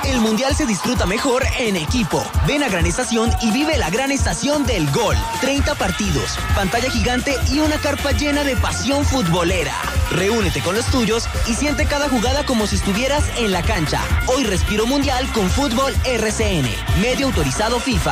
El Mundial se disfruta mejor en equipo. Ven a Gran Estación y vive la Gran Estación del Gol. 30 partidos, pantalla gigante y una carpa llena de pasión futbolera. Reúnete con los tuyos y siente cada jugada como si estuvieras en la cancha. Hoy respiro Mundial con Fútbol RCN, medio autorizado FIFA.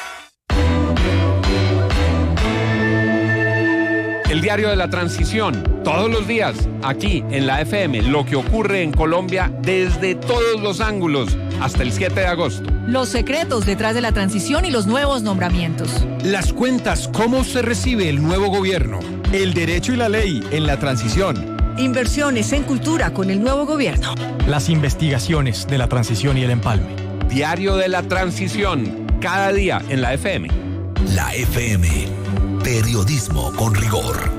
El diario de la transición, todos los días, aquí en la FM, lo que ocurre en Colombia desde todos los ángulos, hasta el 7 de agosto. Los secretos detrás de la transición y los nuevos nombramientos. Las cuentas, cómo se recibe el nuevo gobierno. El derecho y la ley en la transición. Inversiones en cultura con el nuevo gobierno. Las investigaciones de la transición y el empalme. Diario de la transición, cada día en la FM. La FM, periodismo con rigor.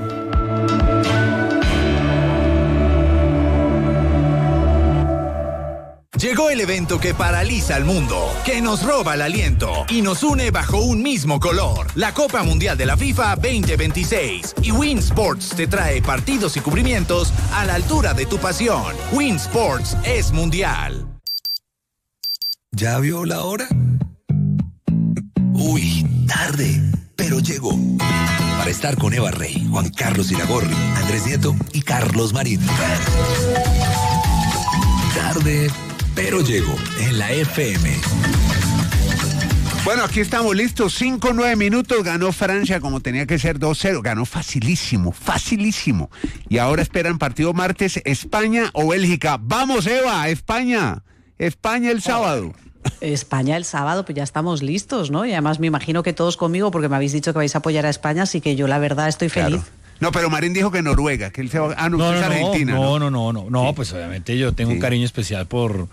Llegó el evento que paraliza al mundo, que nos roba el aliento y nos une bajo un mismo color. La Copa Mundial de la FIFA 2026. Y Win Sports te trae partidos y cubrimientos a la altura de tu pasión. Win Sports es mundial. ¿Ya vio la hora? Uy, tarde, pero llegó. Para estar con Eva Rey, Juan Carlos Iragorri, Andrés Nieto y Carlos Marín. Tarde, pero llegó en la FM. Bueno, aquí estamos listos, 5-9 minutos, ganó Francia como tenía que ser 2-0, ganó facilísimo, facilísimo. Y ahora esperan partido martes, España o Bélgica. ¡Vamos, Eva! ¡España! ¡España el sábado! España el sábado, pues ya estamos listos, ¿no? Y además me imagino que todos conmigo, porque me habéis dicho que vais a apoyar a España, así que yo la verdad estoy feliz. Claro. No, pero Marín dijo que Noruega, que él se va... Ah, no, usted es Argentina. No, sí. Pues obviamente yo tengo un cariño especial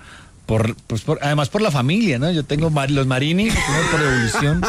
además por la familia, ¿no? Yo tengo los Marini, por evolución,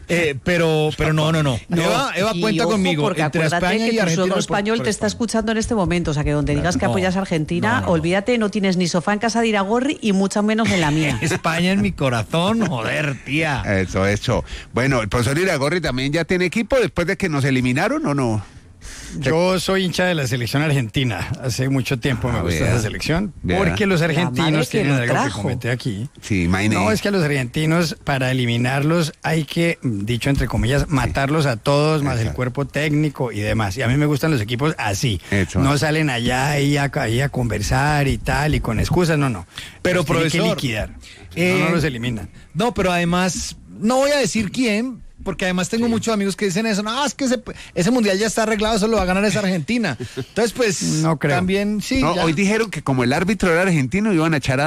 pero no. Eva cuenta conmigo, porque entre España y que tu Argentina. suegro español te está escuchando en este momento, o sea que donde digas que apoyas a Argentina, olvídate, no tienes ni sofá en casa de Iragorri y mucho menos en la mía. España en mi corazón, joder, tía. Eso. Bueno, el profesor Iragorri también ya tiene equipo después de que nos eliminaron, ¿o no? Yo soy hincha de la selección argentina. Hace mucho tiempo me gusta esa selección. Porque los argentinos tienen algo que comenté aquí. Sí, no, es que a los argentinos, para eliminarlos, hay que, dicho entre comillas, matarlos a todos, más el cuerpo técnico y demás. Y a mí me gustan los equipos así. No salen allá ahí a conversar y tal, y con excusas, no. Pero, profesor, tienen que liquidar. No los eliminan. No, pero además, no voy a decir quién, porque además tengo muchos amigos que dicen eso. No, es que ese mundial ya está arreglado, eso lo va a ganar esa Argentina. Entonces, pues, no creo. También, sí. No, hoy dijeron que como el árbitro era argentino, iban a echar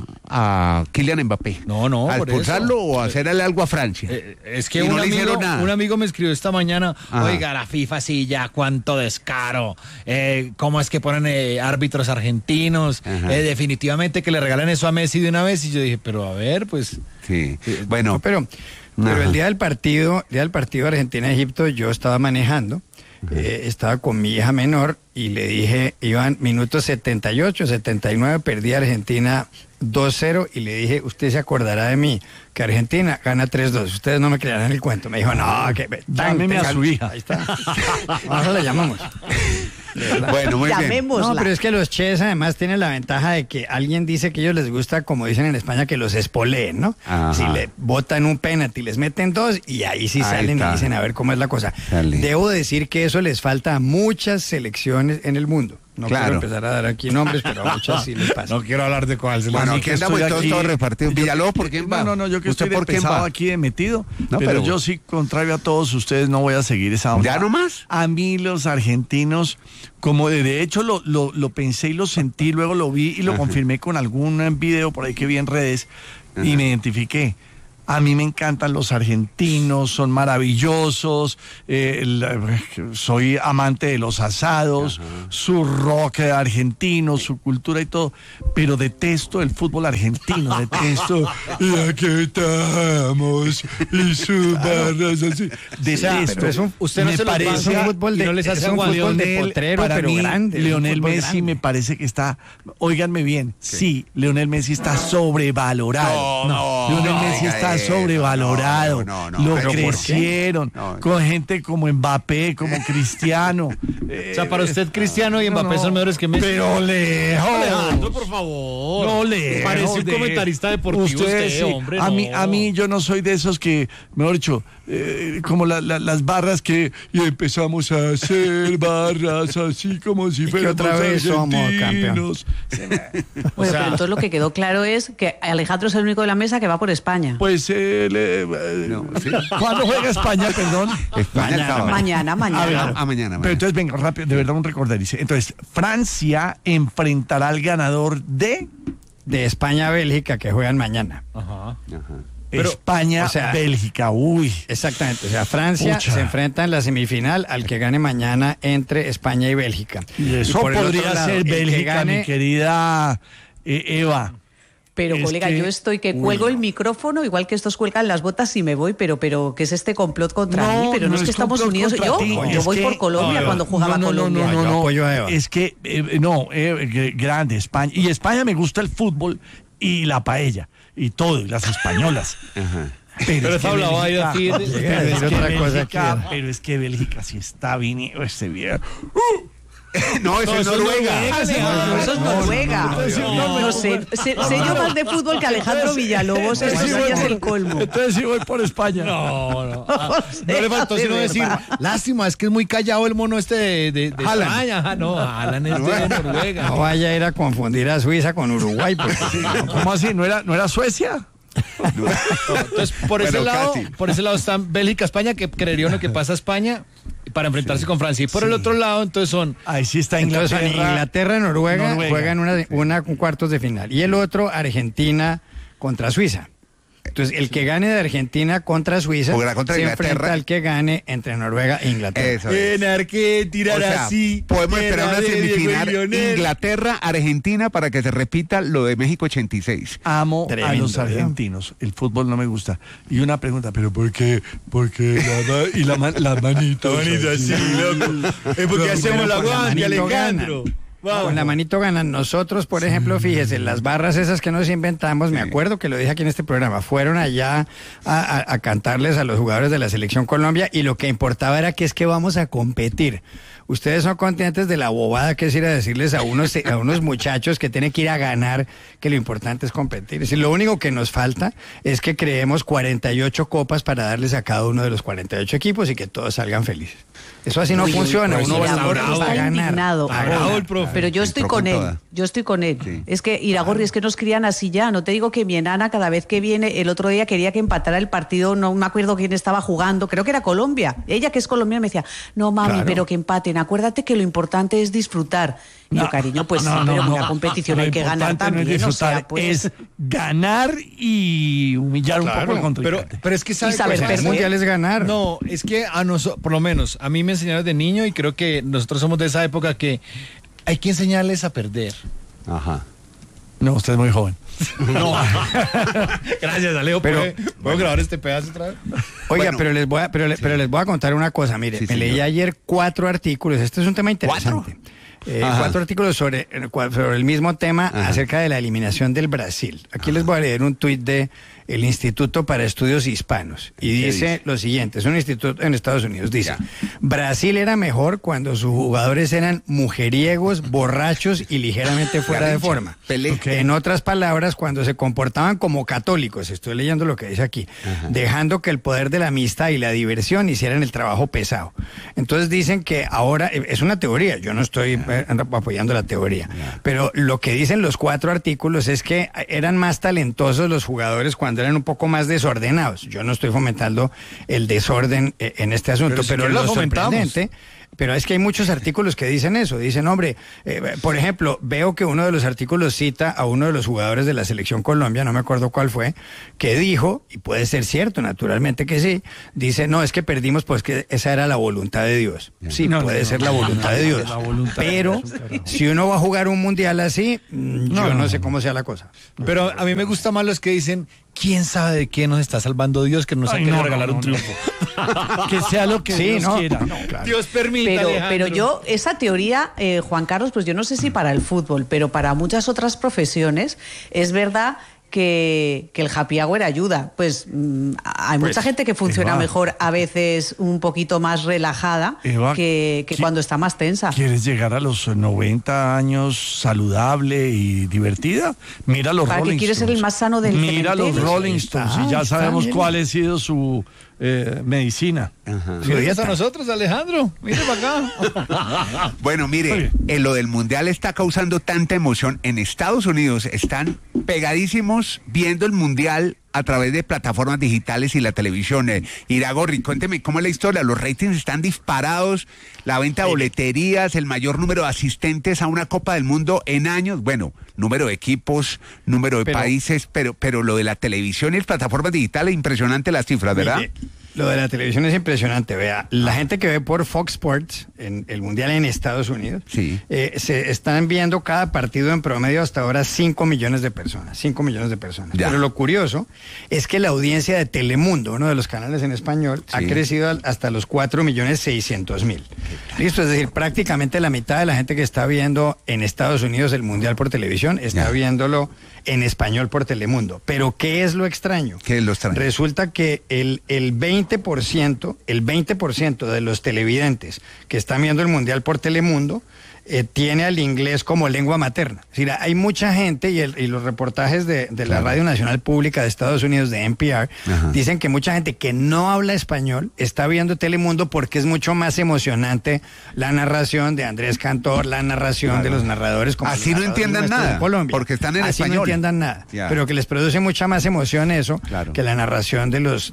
a Kylian Mbappé. No, ¿a por expulsarlo eso? o a hacerle algo a Francia? Es que un amigo me escribió esta mañana, oiga, la FIFA sí, ya, cuánto descaro. ¿Cómo es que ponen árbitros argentinos? Definitivamente que le regalen eso a Messi de una vez. Y yo dije, pero a ver, pues... Sí, bueno... No, pero el día del partido Argentina-Egipto, yo estaba manejando, estaba con mi hija menor y le dije, iban minutos 78, 79, perdí a Argentina 2-0 y le dije, usted se acordará de mí, que Argentina gana 3-2, ustedes no me creerán el cuento. Me dijo, no, que... Llámeme a su hija. Ahí está. Ahora la llamamos. Bueno, muy bien. No, pero es que los ches además tienen la ventaja de que alguien dice que a ellos les gusta, como dicen en España, que los espoleen, ¿no? Ajá. Si le botan un penalti, les meten dos y ahí sí salen y dicen a ver cómo es la cosa. Debo decir que eso les falta a muchas selecciones en el mundo. No quiero empezar a dar aquí nombres, pero a muchas sí les pasa. No quiero hablar de cuál. Bueno, aquí andamos todos repartidos. Villalobos, ¿por quién va? No, yo que estoy pesado aquí de metido, pero yo sí, contrario a todos ustedes, no voy a seguir esa onda. ¿Ya nomás? A mí los argentinos, como de hecho lo pensé y lo sentí, luego lo vi y lo confirmé con algún video por ahí que vi en redes y me identifiqué. A mí me encantan los argentinos, son maravillosos, soy amante de los asados, su rock argentino, su cultura y todo, pero detesto el fútbol argentino, detesto, y aquí estamos, y sus barras así, detesto. Usted no se parece un fútbol de, no les hace un fútbol de potrero, para pero mí, grande. Lionel Messi me parece que está, óiganme bien, sí, Lionel Messi está sobrevalorado. Lionel Messi está está sobrevalorado. Lo crecieron con gente como Mbappé, como Cristiano. O sea, para usted Cristiano y Mbappé son mejores que Messi. Pero lejos. Alejandro, por favor. No lejos. Parece un comentarista deportivo usted, sí. hombre. A mí yo no soy de esos que, mejor dicho, como las barras que y empezamos a hacer barras así como si fuéramos otra vez somos campeones. Bueno, pero entonces lo que quedó claro es que Alejandro es el único de la mesa que va por España. Pues ¿cuándo juega España, perdón? Mañana. Mañana. Pero entonces venga, rápido, de verdad un recordarice. Entonces, Francia enfrentará al ganador de España-Bélgica, que juegan mañana. Ajá. Pero, España, Bélgica, Exactamente, o sea, Francia se enfrenta en la semifinal al que gane mañana entre España y Bélgica. Y eso podría ser Bélgica, mi querida Eva. Pero, colega, yo estoy que cuelgo el micrófono, igual que estos cuelgan las botas y me voy, pero ¿qué es este complot contra mí? Pero no es que estamos unidos. Yo voy por Colombia cuando jugaba Colombia. No, apoyo a Eva. Es que, grande España. Y España me gusta el fútbol y la paella. Y todo, y las españolas. Ajá. Pero es que Bélgica sí está viniendo este viejo. No, eso es Noruega. Eso es Noruega. No sé yo más de fútbol que Alejandro Villalobos. Eso ya es el colmo. Entonces sí voy por España. No le faltó sino decir, lástima, es que es muy callado el mono este de España. No, Alan es de Noruega. No vaya a ir a confundir a Suiza con Uruguay. ¿Cómo así? ¿No era Suecia? Entonces, por ese lado están Bélgica, España, que creería uno que pasa a España para enfrentarse con Francia. Y por el otro lado, entonces ahí sí está Inglaterra. Entonces, Inglaterra y Noruega juegan una cuartos de final. Y el otro, Argentina contra Suiza. Entonces, el que gane de Argentina contra Suiza se enfrenta al que gane entre Noruega e Inglaterra. En Argentina, así. Podemos esperar una semifinal Inglaterra-Argentina para que se repita lo de México 86. Amo a los argentinos. El fútbol no me gusta. Y una pregunta, ¿pero por qué? Porque las manitos. así, loco. Es porque hacemos la guante, Alejandro. Con la manito ganan. Nosotros, por ejemplo, fíjese, las barras esas que nos inventamos, me acuerdo que lo dije aquí en este programa, fueron allá a cantarles a los jugadores de la Selección Colombia y lo que importaba era que es que vamos a competir. Ustedes son conscientes de la bobada que es ir a decirles a unos muchachos que tienen que ir a ganar, que lo importante es competir. Es decir, lo único que nos falta es que creemos 48 copas para darles a cada uno de los 48 equipos y que todos salgan felices. Eso así no funciona. Uno va a ganar. Pero yo estoy con él. Sí. Es que Iragorri, es que nos crían así ya. No te digo que mi enana cada vez que viene, el otro día quería que empatara el partido, no me acuerdo quién estaba jugando, creo que era Colombia. Ella, que es colombiana, me decía, no mami, pero que empaten. Acuérdate que lo importante es disfrutar. Y yo, cariño, pues pero en una competición hay que ganar también. No es disfrutar, es ganar y humillar un poco el contrincante. Pero es que el mundial es ganar. No, es que a nosotros, por lo menos, a mí me enseñaron de niño y creo que nosotros somos de esa época que hay que enseñarles a perder. Ajá. No, usted es muy joven. No. Gracias, Alejo. ¿Puedo grabar este pedazo otra vez? Oiga, pero les voy a contar una cosa. Mire, me leí ayer 4 artículos. Este es un tema interesante. 4 artículos sobre el mismo tema acerca de la eliminación del Brasil. Aquí les voy a leer un tuit de el Instituto para Estudios Hispanos y dice lo siguiente, es un instituto en Estados Unidos, dice, Brasil era mejor cuando sus jugadores eran mujeriegos, borrachos y ligeramente fuera de forma. En otras palabras, cuando se comportaban como católicos, estoy leyendo lo que dice aquí, dejando que el poder de la amistad y la diversión hicieran el trabajo pesado. Entonces dicen que ahora, es una teoría, yo no estoy apoyando la teoría, pero lo que dicen los 4 artículos es que eran más talentosos los jugadores cuando eran un poco más desordenados. Yo no estoy fomentando el desorden en este asunto, pero lo sorprendente... Pero es que hay muchos artículos que dicen eso. Dicen, hombre, por ejemplo, veo que uno de los artículos cita a uno de los jugadores de la Selección Colombia, no me acuerdo cuál fue, que dijo, y puede ser cierto, naturalmente que sí, dice, no, es que perdimos, pues que esa era la voluntad de Dios. Sí, puede ser la voluntad de Dios. Pero si uno va a jugar un mundial así, yo no sé cómo sea la cosa. Pero a mí me gusta más los que dicen, ¿quién sabe de qué nos está salvando Dios que nos ha querido regalar un triunfo? Que sea lo que Dios quiera. Claro. Dios permita. Pero yo, esa teoría, Juan Carlos, pues yo no sé si para el fútbol, pero para muchas otras profesiones, es verdad que el happy hour ayuda. Pues hay mucha gente que funciona mejor a veces un poquito más relajada, Eva, que cuando está más tensa. ¿Quieres llegar a los 90 años saludable y divertida? Mira los Rolling Stones. ¿Para qué quieres ser el más sano del cementerio? Mira los Rolling Stones y ya sabemos cuál ha sido su medicina. ¿Lo dices a nosotros, Alejandro? Mire para acá. Bueno, mire, lo del Mundial está causando tanta emoción. En Estados Unidos están pegadísimos viendo el Mundial a través de plataformas digitales y la televisión. Iragorri, cuénteme cómo es la historia. Los ratings están disparados, la venta de boleterías, el mayor número de asistentes a una Copa del Mundo en años. Bueno, número de equipos, número de países, pero lo de la televisión y las plataformas digitales, impresionante las cifras, ¿verdad? Mire, lo de la televisión es impresionante. Vea, la gente que ve por Fox Sports en el Mundial en Estados Unidos, se están viendo cada partido en promedio hasta ahora 5 millones de personas. 5 millones de personas. Ya. Pero lo curioso es que la audiencia de Telemundo, uno de los canales en español, ha crecido hasta los 4.600.000. Listo, es decir, prácticamente la mitad de la gente que está viendo en Estados Unidos el Mundial por televisión está viéndolo en español por Telemundo. Pero ¿qué es lo extraño? ¿Qué es lo extraño? Resulta que el 20% de los televidentes que están viendo el Mundial por Telemundo tiene al inglés como lengua materna. Es decir, hay mucha gente, y los reportajes de la Radio Nacional Pública de Estados Unidos, de NPR, dicen que mucha gente que no habla español está viendo Telemundo porque es mucho más emocionante la narración de Andrés Cantor, la narración de los narradores. Como así no entiendan nada, porque están en español. Así no entiendan nada, pero que les produce mucha más emoción eso que la narración de los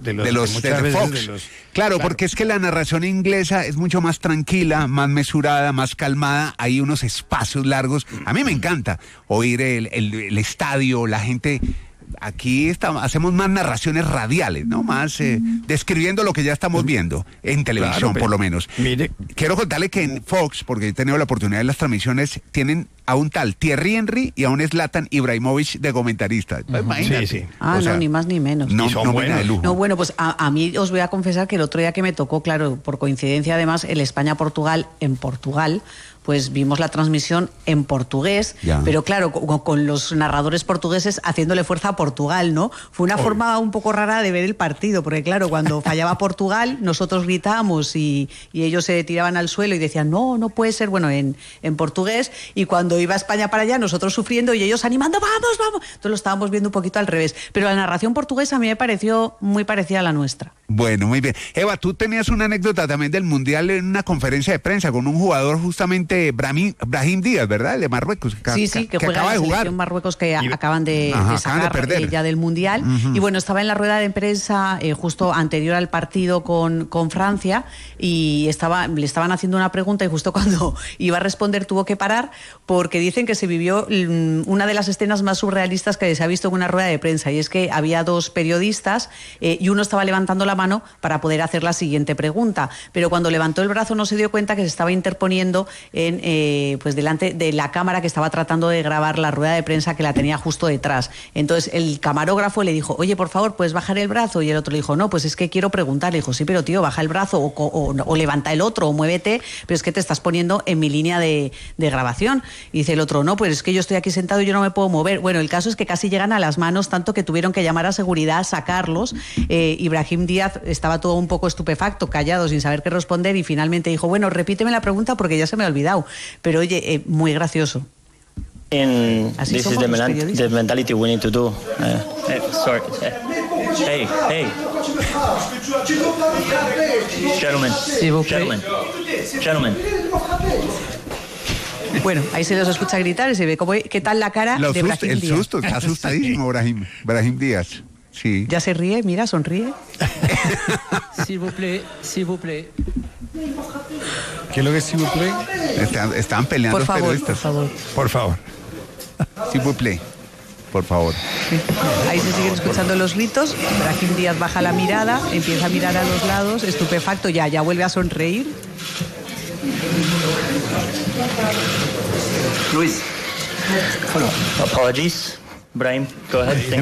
Fox. Claro, porque es que la narración inglesa es mucho más tranquila, más mesurada, más calmada. Hay unos espacios largos. A mí me encanta oír el estadio, la gente. Aquí hacemos más narraciones radiales, ¿no? Más describiendo lo que ya estamos viendo en televisión, por lo menos. Mire, quiero contarle que en Fox, porque he tenido la oportunidad de las transmisiones, tienen a un tal Thierry Henry y a un Zlatan Ibrahimovic de comentarista. Imagínate. Sí. No, ni más ni menos. No buena de lujo. No, bueno, pues a mí os voy a confesar que el otro día que me tocó, claro, por coincidencia además, el España-Portugal en Portugal, pues vimos la transmisión en portugués, pero claro, con los narradores portugueses haciéndole fuerza a Portugal, ¿no? Fue una forma un poco rara de ver el partido, porque claro, cuando fallaba Portugal, nosotros gritábamos y ellos se tiraban al suelo y decían, no puede ser, bueno, en portugués, y cuando iba España para allá, nosotros sufriendo y ellos animando, vamos. Entonces lo estábamos viendo un poquito al revés. Pero la narración portuguesa a mí me pareció muy parecida a la nuestra. Bueno, muy bien. Eva, tú tenías una anécdota también del Mundial en una conferencia de prensa con un jugador justamente Brahim Díaz, ¿verdad? El de Marruecos. Que juega acaba de jugar en Marruecos, que acaban de sacar ya del Mundial. Y bueno, estaba en la rueda de prensa justo anterior al partido con Francia y le estaban haciendo una pregunta y justo cuando iba a responder tuvo que parar porque dicen que se vivió una de las escenas más surrealistas que se ha visto en una rueda de prensa, y es que había dos periodistas y uno estaba levantando la mano para poder hacer la siguiente pregunta, pero cuando levantó el brazo no se dio cuenta que se estaba interponiendo pues delante de la cámara que estaba tratando de grabar la rueda de prensa, que la tenía justo detrás. Entonces el camarógrafo le dijo, oye, por favor, ¿puedes bajar el brazo? Y el otro le dijo, no, pues es que quiero preguntar. Le dijo, sí, pero tío, baja el brazo o levanta el otro o muévete, pero es que te estás poniendo en mi línea de grabación. Y dice el otro, no, pues es que yo estoy aquí sentado y yo no me puedo mover. Bueno, el caso es que casi llegan a las manos, tanto que tuvieron que llamar a seguridad, sacarlos. Ibrahim Díaz estaba todo un poco estupefacto, callado, sin saber qué responder, y finalmente dijo, bueno, repíteme la pregunta porque ya se me ha olvidado. Pero oye, muy gracioso. Así this is the mentality we need to do. Sorry. Hey. Gentlemen. Bueno, ahí se los escucha gritar y se ve qué tal la cara de Brahim Díaz. El susto, está asustadísimo Brahim Díaz. Sí. Ya se ríe, mira, sonríe. S'il vous plaît. ¿Qué es lo que es s'il vous plaît? Estaban peleando los periodistas. Por favor. S'il vous plaît. Por favor. Sí. Ahí se siguen escuchando los gritos. Brahim Díaz baja la mirada, empieza a mirar a los lados, estupefacto, ya vuelve a sonreír. Luis. Apologies. Brahim, go ahead.